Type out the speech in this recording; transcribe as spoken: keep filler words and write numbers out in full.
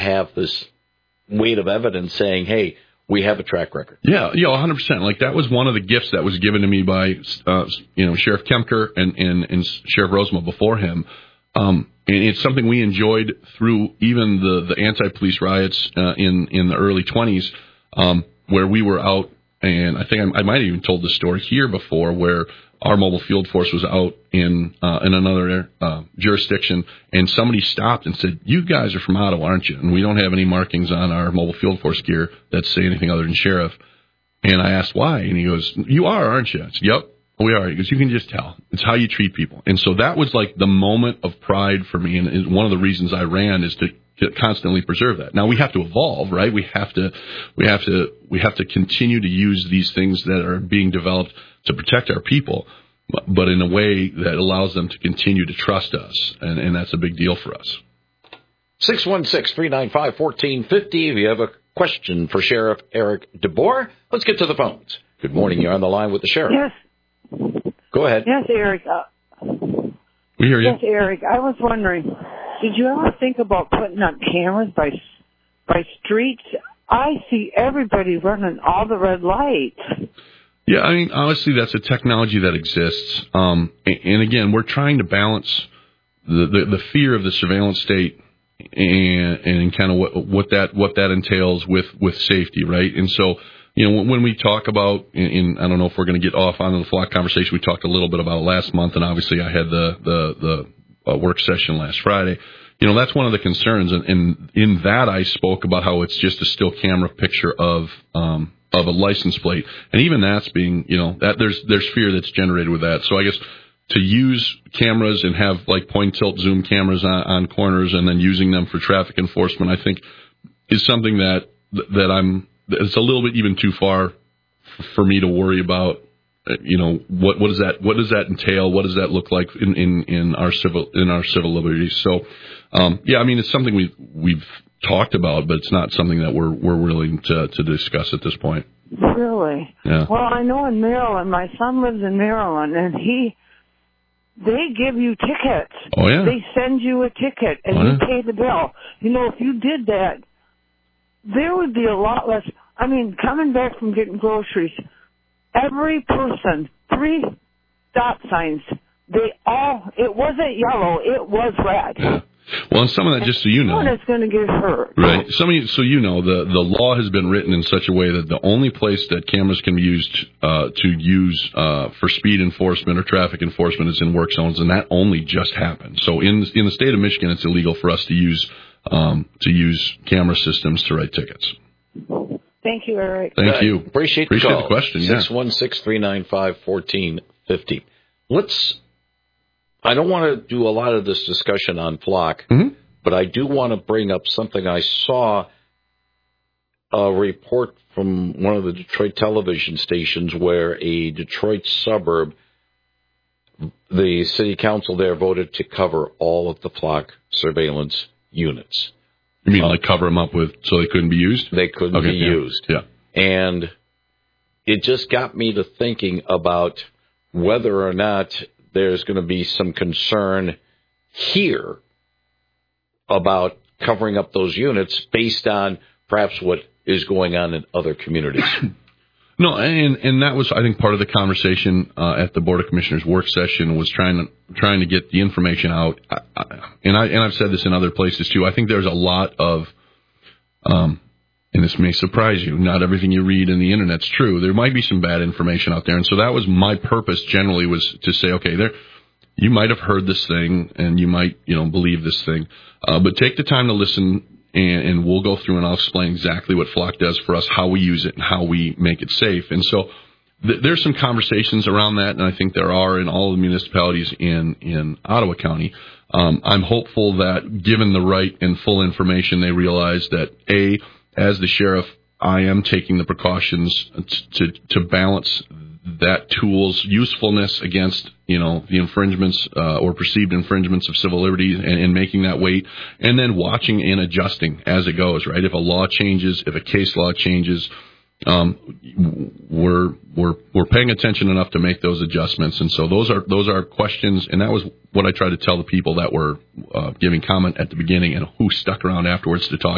have this weight of evidence saying, hey, we have a track record. Yeah, yeah, one hundred percent. Like, that was one of the gifts that was given to me by, uh, you know, Sheriff Kemker and, and, and Sheriff Rosema before him. Um, and it's something we enjoyed through even the, the anti-police riots uh, in, in the early twenties, um, where we were out, and I think I, I might have even told the story here before, where our mobile field force was out in uh, in another uh, jurisdiction, and somebody stopped and said, "You guys are from Ottawa, aren't you? And we don't have any markings on our mobile field force gear that say anything other than sheriff." And I asked why, and he goes, "You are, aren't you?" I said, "Yep, we are." He goes, "You can just tell. It's how you treat people." And so that was like the moment of pride for me, and one of the reasons I ran is to constantly preserve that. Now we have to evolve, right? We have to, we have to, we have to continue to use these things that are being developed to protect our people, but in a way that allows them to continue to trust us, and, and that's a big deal for us. six one six, three nine five, one four five zero. If you have a question for Sheriff Eric DeBoer, let's get to the phones. Good morning. You're on the line with the sheriff. Yes. Go ahead. Yes, Eric. Uh, we hear you. Yes, Eric. I was wondering, did you ever think about putting up cameras by by streets? I see everybody running all the red lights. Yeah, I mean, honestly, that's a technology that exists. Um, and, and again, we're trying to balance the, the, the fear of the surveillance state and, and kind of what, what that what that entails with, with safety, right? And so, you know, when, when we talk about, in, in, I don't know if we're going to get off on the flock conversation, we talked a little bit about it last month, and obviously I had the the, the uh, work session last Friday. You know, that's one of the concerns, and, and in that I spoke about how it's just a still camera picture of um, of a license plate, and even that's being, you know, that there's there's fear that's generated with that. So I guess to use cameras and have like point tilt zoom cameras on, on corners and then using them for traffic enforcement, I think is something that that I'm it's a little bit even too far for me to worry about. You know, what what does that what does that entail? What does that look like in, in, in our civil in our civil liberties? So, um, yeah, I mean, it's something we we've talked about, but it's not something that we're we're willing to to discuss at this point. Really? Yeah. Well, I know in Maryland, my son lives in Maryland, and he they give you tickets. Oh yeah. They send you a ticket, and oh, you yeah. pay the bill. You know, if you did that, there would be a lot less. I mean, coming back from getting groceries. Every person, three stop signs, they all, it wasn't yellow, it was red. Yeah. Well, and some of that, just so you know. No one is going to get hurt. Right. Some of you, so you know, the, the law has been written in such a way that the only place that cameras can be used uh, to use uh, for speed enforcement or traffic enforcement is in work zones, and that only just happened. So in in the state of Michigan, it's illegal for us to use um, to use camera systems to write tickets. Thank you, Eric. Thank Good. you. Appreciate, Appreciate the, the call. question. Yeah. six one six, three nine five, one four five zero. Let's, I don't want to do a lot of this discussion on Flock, mm-hmm. but I do want to bring up something I saw a report from one of the Detroit television stations where a Detroit suburb, the city council there voted to cover all of the Flock surveillance units. You mean uh, like cover them up with so they couldn't be used? They couldn't okay, be yeah. used. Yeah. And it just got me to thinking about whether or not there's going to be some concern here about covering up those units based on perhaps what is going on in other communities. No, and and that was, I think, part of the conversation uh, at the Board of Commissioners work session was trying to trying to get the information out. I, I, and I and I've said this in other places too. I think there's a lot of, um, and this may surprise you, not everything you read in the internet's true. There might be some bad information out there, and so that was my purpose. Generally, was to say, okay, there, you might have heard this thing, and you might, you know, believe this thing, uh, but take the time to listen. And, and we'll go through and I'll explain exactly what Flock does for us, how we use it, and how we make it safe. And so th- there's some conversations around that, and I think there are in all the municipalities in, in Ottawa County. Um, I'm hopeful that given the right and full information, they realize that, A, as the sheriff, I am taking the precautions to, to balance that tool's usefulness against, you know, the infringements uh, or perceived infringements of civil liberties, and, and making that weight, and then watching and adjusting as it goes, right? If a law changes, if a case law changes, um, we're we're we're paying attention enough to make those adjustments. And so those are those are questions, and that was what I tried to tell the people that were uh, giving comment at the beginning and who stuck around afterwards to talk